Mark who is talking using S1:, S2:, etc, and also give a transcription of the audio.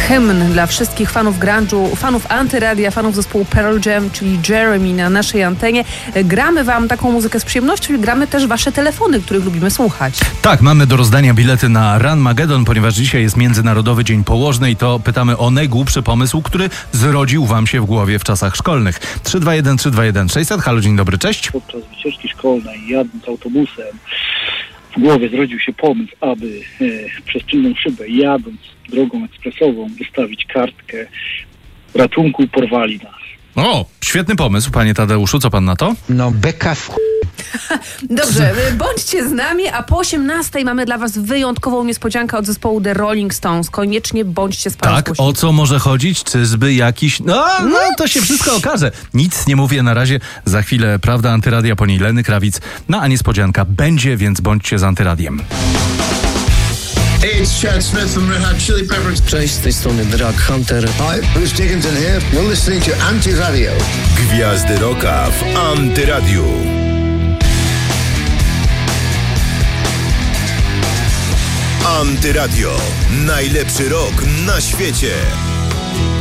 S1: hymn dla wszystkich fanów grunge'u, fanów Antyradia, fanów zespołu Pearl Jam, czyli Jeremy na naszej antenie. Gramy wam taką muzykę z przyjemnością i gramy też wasze telefony, których lubimy słuchać.
S2: Tak, mamy do rozdania bilety na Ranmagedon, ponieważ dzisiaj jest Międzynarodowy Dzień Położnej, to pytamy o najgłupszy pomysł, który zrodził wam się w głowie w czasach szkolnych. 321 600. Halo, dzień dobry, cześć.
S3: Podczas wycieczki szkolnej, jadąc autobusem, w głowie zrodził się pomysł, aby przez czynną szybę, jadąc drogą ekspresową, wystawić kartkę ratunku, porwali nas.
S2: O, świetny pomysł, panie Tadeuszu, co pan na to?
S4: No beka w
S1: Dobrze, bądźcie z nami, a po 18 mamy dla was wyjątkową niespodziankę od zespołu The Rolling Stones. Koniecznie bądźcie z panem.
S2: Tak, o co może chodzić? Czyżby jakiś... No, to się wszystko okaże. Nic nie mówię na razie. Za chwilę Prawda Antyradia, po niej Lenny Kravitz. No a niespodzianka będzie, więc bądźcie z Antyradiem.
S5: Hey, it's Chad Smith from Red Hot Chili Peppers.
S6: Cześć, z tej strony Drag Hunter.
S5: Hi, Bruce Dickinson here. You're listening to Anti-Radio.
S7: Gwiazdy Rocka w Antyradiu. Antyradio. Najlepszy rock na świecie.